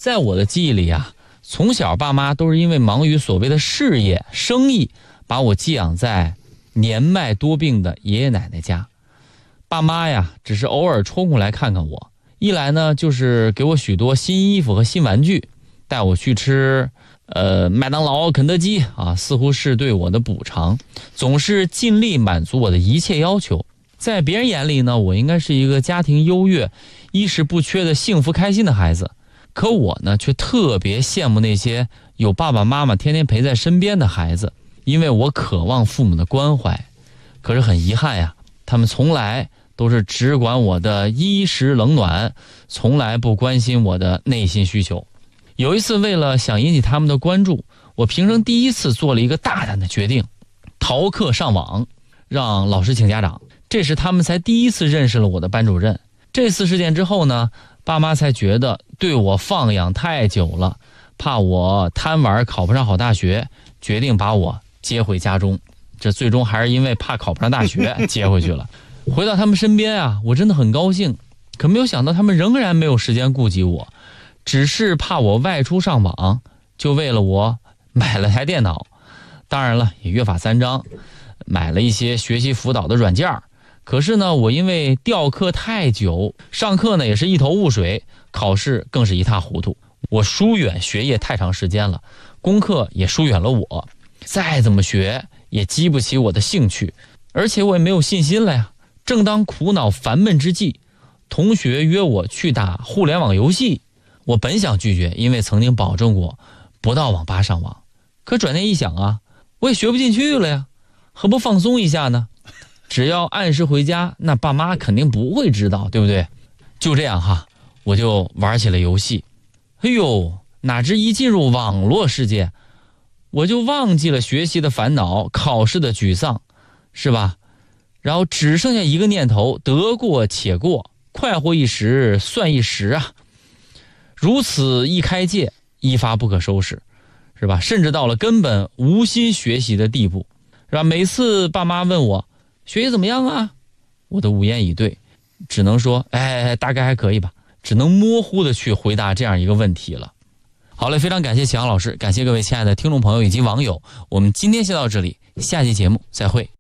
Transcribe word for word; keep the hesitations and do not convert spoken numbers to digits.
在我的记忆里啊，从小爸妈都是因为忙于所谓的事业生意，把我寄养在年迈多病的爷爷奶奶家。爸妈呀只是偶尔抽空来看看我，一来呢就是给我许多新衣服和新玩具，带我去吃呃麦当劳肯德基啊，似乎是对我的补偿，总是尽力满足我的一切要求。在别人眼里呢，我应该是一个家庭优越衣食不缺的幸福开心的孩子，可我呢却特别羡慕那些有爸爸妈妈天天陪在身边的孩子，因为我渴望父母的关怀。可是很遗憾呀，他们从来都是只管我的衣食冷暖，从来不关心我的内心需求。有一次为了想引起他们的关注，我平生第一次做了一个大胆的决定，逃课上网，让老师请家长。这时他们才第一次认识了我的班主任。这次事件之后呢，爸妈才觉得对我放养太久了，怕我贪玩考不上好大学，决定把我接回家中。这最终还是因为怕考不上大学接回去了。回到他们身边啊，我真的很高兴，可没有想到他们仍然没有时间顾及我，只是怕我外出上网，就为了我买了台电脑，当然了也约法三章，买了一些学习辅导的软件。可是呢，我因为调课太久，上课呢也是一头雾水，考试更是一塌糊涂。我疏远学业太长时间了，功课也疏远了我，再怎么学也激不起我的兴趣，而且我也没有信心了呀。正当苦恼烦闷之际，同学约我去打互联网游戏，我本想拒绝，因为曾经保证过不到网吧上网。可转念一想啊，我也学不进去了呀，何不放松一下呢？只要按时回家，那爸妈肯定不会知道，对不对？就这样哈，我就玩起了游戏。哎呦，哪知一进入网络世界，我就忘记了学习的烦恼，考试的沮丧，是吧？然后只剩下一个念头，得过且过，快活一时算一时啊。如此一开戒，一发不可收拾，是吧？甚至到了根本无心学习的地步，是吧？每次爸妈问我学习怎么样啊，我都无言以对，只能说哎，大概还可以吧，只能模糊的去回答这样一个问题了。好嘞，非常感谢启阳老师，感谢各位亲爱的听众朋友以及网友，我们今天先到这里，下期节目再会。